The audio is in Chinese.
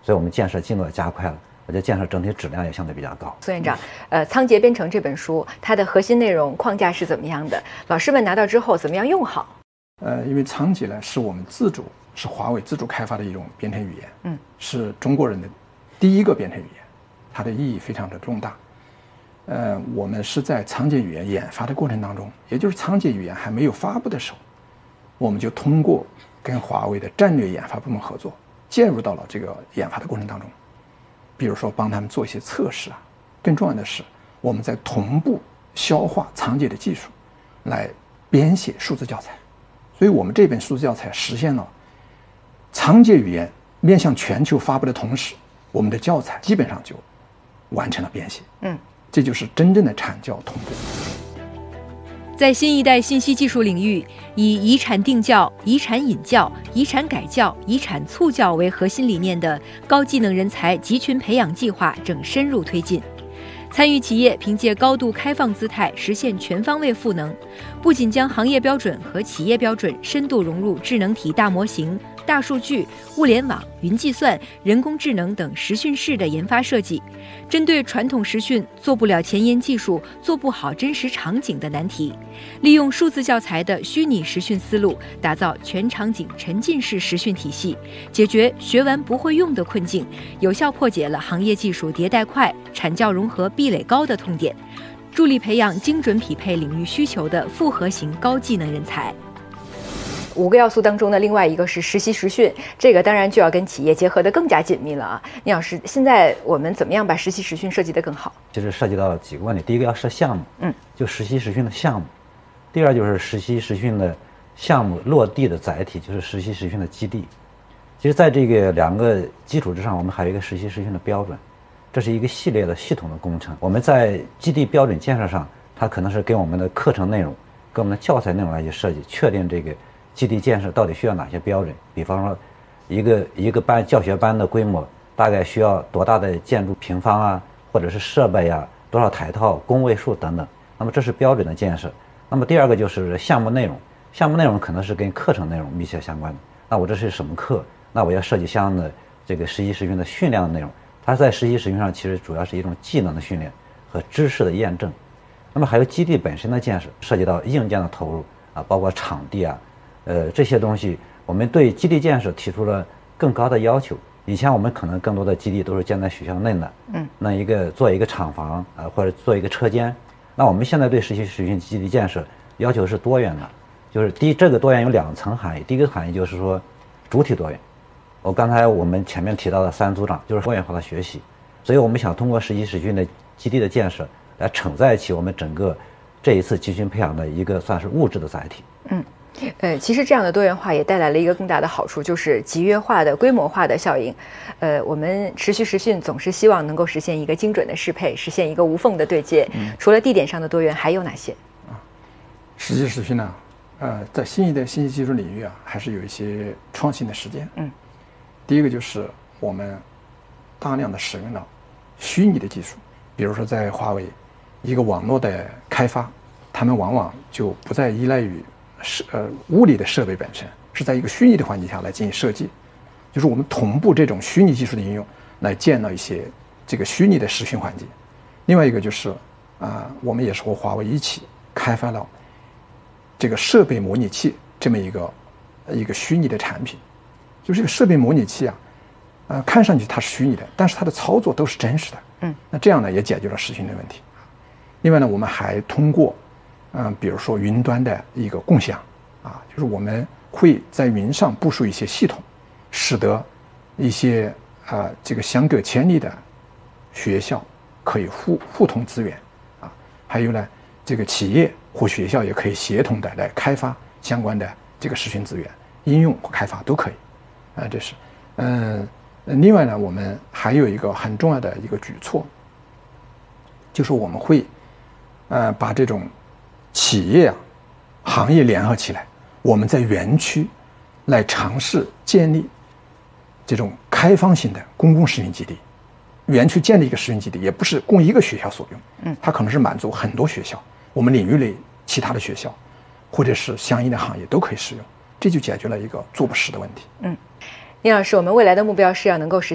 所以我们建设进度也加快了。我觉得建设整体质量也相对比较高。 苏院长，仓颉编程这本书，它的核心内容框架是怎么样的？老师们拿到之后怎么样用好？ 因为仓颉呢是我们是华为自主开发的一种编程语言，是中国人的第一个编程语言，它的意义非常的重大。我们是在仓颉语言研发的过程当中，也就是仓颉语言还没有发布的时候，我们就通过跟华为的战略研发部门合作，介入到了这个研发的过程当中。比如说帮他们做一些测试啊，更重要的是我们在同步消化仓颉的技术，来编写数字教材。所以我们这本数字教材实现了仓颉语言面向全球发布的同时，我们的教材基本上就完成了编写。这就是真正的产教同步。 在新一代信息技术领域，以遗产定教、遗产引教、遗产改教、遗产促教为核心理念的高技能人才集群培养计划正深入推进。参与企业凭借高度开放姿态实现全方位赋能，不仅将行业标准和企业标准深度融入智能体大模型、大数据、物联网、云计算、人工智能等实训室的研发设计，针对传统实训做不了前沿技术、做不好真实场景的难题，利用数字教材的虚拟实训思路，打造全场景沉浸式实训体系，解决学完不会用的困境，有效破解了行业技术迭代快、产教融合壁垒高的痛点，助力培养精准匹配领域需求的复合型高技能人才。 5个要素当中的另外一个是实习实训，这个当然就要跟企业结合得更加紧密了啊。聂老师，现在我们怎么样把实习实训设计得更好？ 其实涉及到几个问题，第一个要设项目，就实习实训的项目；第二就是实习实训的项目落地的载体，就是实习实训的基地。其实在这个2个基础之上，我们还有一个实习实训的标准，这是一个系列的系统的工程。我们在基地标准建设上，它可能是跟我们的课程内容、跟我们的教材内容来去设计，确定这个基地建设到底需要哪些标准。比方说一个班教学班的规模大概需要多大的建筑平方啊，或者是设备啊，多少台套、工位数等等，那么这是标准的建设。那么第二个就是项目内容，项目内容可能是跟课程内容密切相关的。那我这是什么课？那我要设计相应的这个实习实训的训练的内容。它在实习实训上其实主要是一种技能的训练和知识的验证。那么还有基地本身的建设，涉及到硬件的投入啊，包括场地啊，这些东西，我们对基地建设提出了更高的要求。以前我们可能更多的基地都是建在学校内的，那做一个厂房啊，或者做一个车间。那我们现在对实习实训基地建设要求是多元的，就是这个多元有2层含义。第一个含义就是说主体多元，刚才我们前面提到的3组长就是多元化的学习，所以我们想通过实习实训的基地的建设来承载起我们整个这一次集训培养的一个算是物质的载体。 其实这样的多元化也带来了一个更大的好处，就是集约化的规模化的效应。我们持续实训总是希望能够实现一个精准的适配，实现一个无缝的对接。除了地点上的多元，还有哪些？ 实习实训呢，在新一代信息技术领域啊，还是有一些创新的实践。第一个就是我们大量的使用了虚拟的技术，比如说在华为一个网络的开发，他们往往就不再依赖于物理的设备本身，是在一个虚拟的环境下来进行设计，就是我们同步这种虚拟技术的应用，来建了一些这个虚拟的实训环境。另外一个就是我们也是和华为一起开发了这个设备模拟器这么一个虚拟的产品。就是这个设备模拟器看上去它是虚拟的，但是它的操作都是真实的。那这样呢也解决了实训的问题。另外呢，我们还通过比如说云端的一个共享就是我们会在云上部署一些系统，使得一些这个相隔千里的学校可以互通资源还有呢，这个企业或学校也可以协同的来开发相关的这个实训资源，应用或开发都可以这是另外呢，我们还有一个很重要的一个举措，就是我们会把这种企业行业联合起来，我们在园区来尝试建立这种开放性的公共实训基地。园区建立一个实训基地，也不是供一个学校所用，它可能是满足很多学校，我们领域内其他的学校，或者是相应的行业都可以使用，这就解决了一个坐不实的问题。 聂老师，我们未来的目标是要能够实现